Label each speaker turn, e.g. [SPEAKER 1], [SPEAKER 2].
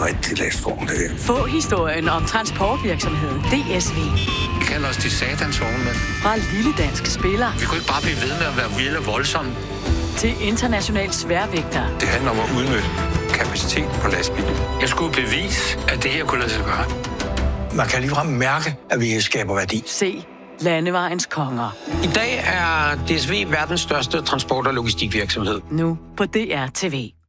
[SPEAKER 1] rigtig lastform, det her.
[SPEAKER 2] Få historien om transportvirksomheden DSV.
[SPEAKER 3] Kald os de satans vognmænd.
[SPEAKER 2] Fra lille dansk spiller
[SPEAKER 3] Vi kunne ikke bare blive ved med at være vilde og voldsomme.
[SPEAKER 2] til international sværvægter.
[SPEAKER 3] Det handler om at udnytte kapaciteten på lastbilen. Jeg skulle bevise, at det her kunne lade sig gøre.
[SPEAKER 1] Man kan ligefrem mærke, at vi skaber værdi.
[SPEAKER 2] Se Landevejens konger.
[SPEAKER 4] I dag er DSV verdens største transport- og logistikvirksomhed.
[SPEAKER 2] Nu på DR TV.